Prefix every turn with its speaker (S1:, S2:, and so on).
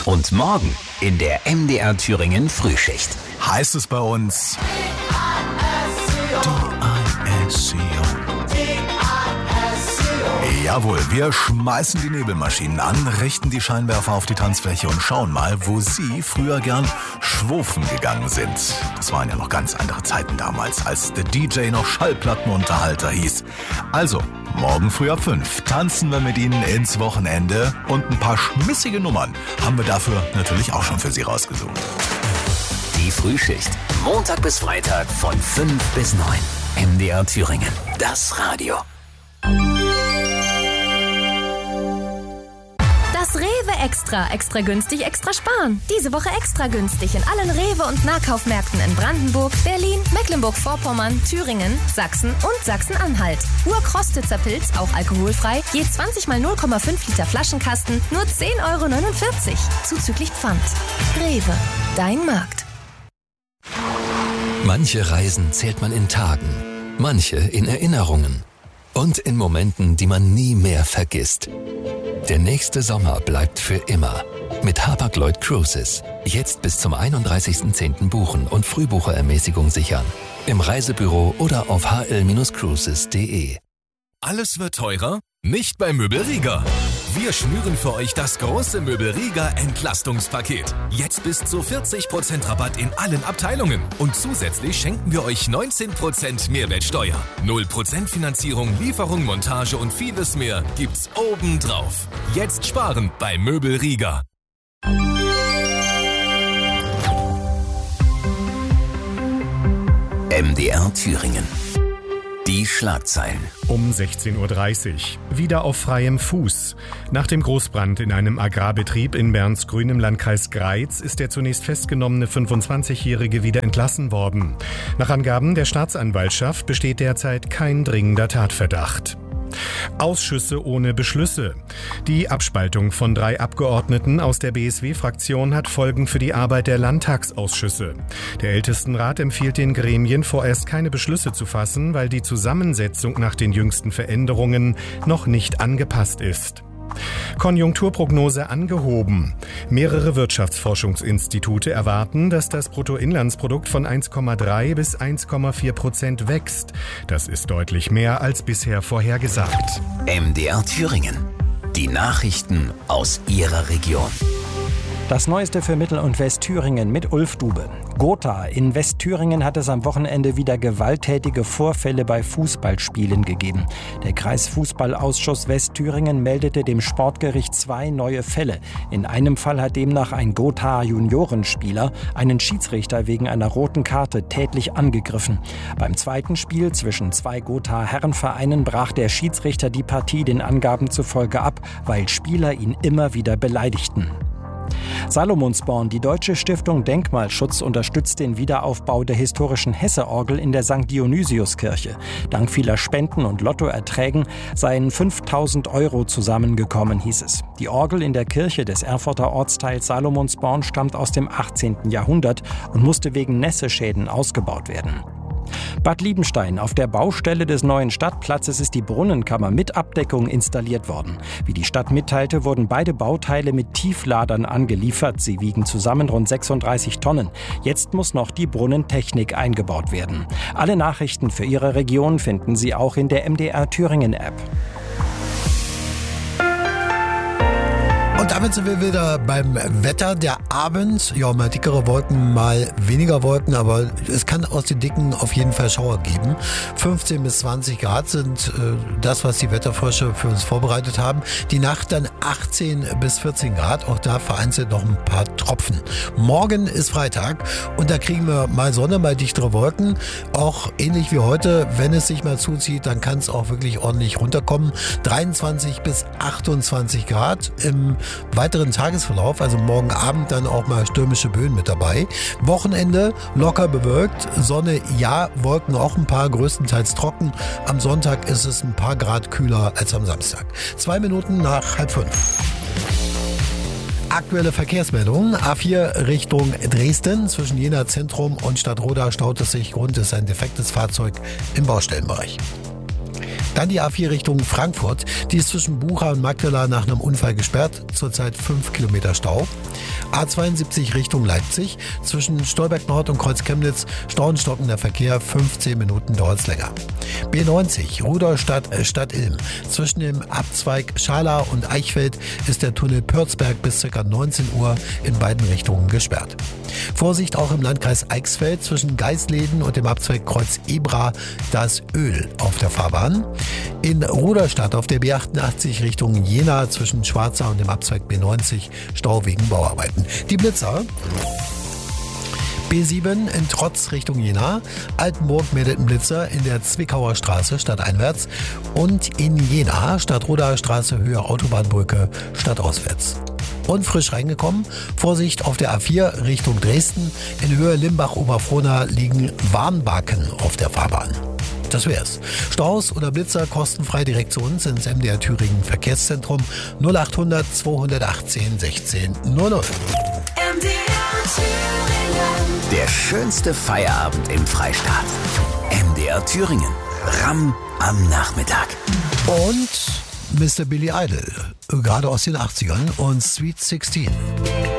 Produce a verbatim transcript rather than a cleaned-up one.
S1: Und morgen in der M D R Thüringen Frühschicht.
S2: Heißt es bei uns D I S C O. Jawohl, wir schmeißen die Nebelmaschinen an, richten die Scheinwerfer auf die Tanzfläche und schauen mal, wo Sie früher gern schwufen gegangen sind. Das waren ja noch ganz andere Zeiten damals, als der D J noch Schallplattenunterhalter hieß. Also, morgen früh ab fünf tanzen wir mit Ihnen ins Wochenende und ein paar schmissige Nummern haben wir dafür natürlich auch schon für Sie rausgesucht.
S1: Die Frühschicht, Montag bis Freitag von fünf bis neun. M D R Thüringen, das Radio.
S3: Das Rewe Extra. Extra günstig, extra sparen. Diese Woche extra günstig in allen Rewe- und Nahkaufmärkten in Brandenburg, Berlin, Mecklenburg-Vorpommern, Thüringen, Sachsen und Sachsen-Anhalt. Urkrostitzer Pilz, auch alkoholfrei, je zwanzig mal null Komma fünf Liter Flaschenkasten, nur zehn Euro neunundvierzig. Zuzüglich Pfand. Rewe, dein Markt.
S4: Manche Reisen zählt man in Tagen, manche in Erinnerungen und in Momenten, die man nie mehr vergisst. Der nächste Sommer bleibt für immer. Mit Hapag-Lloyd Cruises. Jetzt bis zum einunddreißigsten zehnten buchen und Frühbucherermäßigung sichern. Im Reisebüro oder auf h l Cruises punkt d e.
S5: Alles wird teurer? Nicht bei Möbel Rieger. Wir schnüren für euch das große Möbel Rieger Entlastungspaket. Jetzt bis zu vierzig Prozent Rabatt in allen Abteilungen. Und zusätzlich schenken wir euch neunzehn Prozent Mehrwertsteuer. null Prozent Finanzierung, Lieferung, Montage und vieles mehr gibt's obendrauf. Jetzt sparen bei Möbel Rieger.
S1: M D R Thüringen. Die Schlagzeilen.
S6: Um sechzehn Uhr dreißig. Wieder auf freiem Fuß. Nach dem Großbrand in einem Agrarbetrieb in Bernsgrün im Landkreis Greiz ist der zunächst festgenommene fünfundzwanzigjährige wieder entlassen worden. Nach Angaben der Staatsanwaltschaft besteht derzeit kein dringender Tatverdacht. Ausschüsse ohne Beschlüsse. Die Abspaltung von drei Abgeordneten aus der B S W-Fraktion hat Folgen für die Arbeit der Landtagsausschüsse. Der Ältestenrat empfiehlt den Gremien vorerst keine Beschlüsse zu fassen, weil die Zusammensetzung nach den jüngsten Veränderungen noch nicht angepasst ist. Konjunkturprognose angehoben. Mehrere Wirtschaftsforschungsinstitute erwarten, dass das Bruttoinlandsprodukt von eins Komma drei bis eins Komma vier Prozent wächst. Das ist deutlich mehr als bisher vorhergesagt.
S1: M D R Thüringen. Die Nachrichten aus Ihrer Region.
S7: Das Neueste für Mittel- und Westthüringen mit Ulf Dube. Gotha. In Westthüringen hat es am Wochenende wieder gewalttätige Vorfälle bei Fußballspielen gegeben. Der Kreisfußballausschuss Westthüringen meldete dem Sportgericht zwei neue Fälle. In einem Fall hat demnach ein Gotha Juniorenspieler einen Schiedsrichter wegen einer roten Karte tätlich angegriffen. Beim zweiten Spiel zwischen zwei Gotha Herrenvereinen brach der Schiedsrichter die Partie den Angaben zufolge ab, weil Spieler ihn immer wieder beleidigten. Salomonsborn. Die Deutsche Stiftung Denkmalschutz unterstützt den Wiederaufbau der historischen Hesse-Orgel in der Sankt Dionysiuskirche. Dank vieler Spenden und Lottoerträgen seien fünftausend Euro zusammengekommen, hieß es. Die Orgel in der Kirche des Erfurter Ortsteils Salomonsborn stammt aus dem achtzehnten Jahrhundert und musste wegen Nässeschäden ausgebaut werden. Bad Liebenstein. Auf der Baustelle des neuen Stadtplatzes ist die Brunnenkammer mit Abdeckung installiert worden. Wie die Stadt mitteilte, wurden beide Bauteile mit Tiefladern angeliefert. Sie wiegen zusammen rund sechsunddreißig Tonnen. Jetzt muss noch die Brunnentechnik eingebaut werden. Alle Nachrichten für Ihre Region finden Sie auch in der M D R Thüringen App.
S8: Und damit sind wir wieder beim Wetter. Der Abend, ja, mal dickere Wolken, mal weniger Wolken, aber es kann aus den Dicken auf jeden Fall Schauer geben. fünfzehn bis zwanzig Grad sind äh, das, was die Wetterforscher für uns vorbereitet haben. Die Nacht dann achtzehn bis vierzehn Grad, auch da vereinzelt noch ein paar Tropfen. Morgen ist Freitag und da kriegen wir mal Sonne, mal dichtere Wolken. Auch ähnlich wie heute, wenn es sich mal zuzieht, dann kann es auch wirklich ordentlich runterkommen. dreiundzwanzig bis achtundzwanzig Grad im weiteren Tagesverlauf, also morgen Abend dann auch mal stürmische Böen mit dabei. Wochenende locker bewölkt, Sonne ja, Wolken auch ein paar, größtenteils trocken. Am Sonntag ist es ein paar Grad kühler als am Samstag. Zwei Minuten nach halb fünf. Aktuelle Verkehrsmeldungen. A vier Richtung Dresden. Zwischen Jena Zentrum und Stadtroda staut es sich. Grund ist ein defektes Fahrzeug im Baustellenbereich. Dann die A vier Richtung Frankfurt. Die ist zwischen Bucha und Magdala nach einem Unfall gesperrt. Zurzeit fünf Kilometer Stau. A zweiundsiebzig Richtung Leipzig. Zwischen Stolberg Nord und Kreuz Chemnitz stauenstockender Verkehr. fünfzehn Minuten dauert es länger. B neunzig Rudolstadt äh, Stadt Ilm. Zwischen dem Abzweig Schala und Eichfeld ist der Tunnel Pürzberg bis ca. neunzehn Uhr in beiden Richtungen gesperrt. Vorsicht auch im Landkreis Eichsfeld zwischen Geisleden und dem Abzweig Kreuz Ebra. Da ist Öl auf der Fahrbahn. In Rudolstadt auf der B achtundachtzig Richtung Jena zwischen Schwarza und dem Abzweig B neunzig Stau wegen Bauarbeiten. Die Blitzer. B sieben in Trotz Richtung Jena. Altenburg meldet einen Blitzer in der Zwickauer Straße stadteinwärts. Und in Jena Stadtrodaer Straße Höhe Autobahnbrücke stadtauswärts. Und frisch reingekommen, Vorsicht auf der A vier Richtung Dresden. In Höhe Limbach-Oberfrohna liegen Warnbaken auf der Fahrbahn. Das wär's. Staus oder Blitzer kostenfrei direkt zu uns ins M D R Thüringen Verkehrszentrum null achthundert zweihundertachtzehn sechzehn null null.
S1: M D R Thüringen. Der schönste Feierabend im Freistaat. M D R Thüringen. Ramm am Nachmittag.
S8: Und Mister Billy Idol, gerade aus den achtzigern und Sweet sechzehn.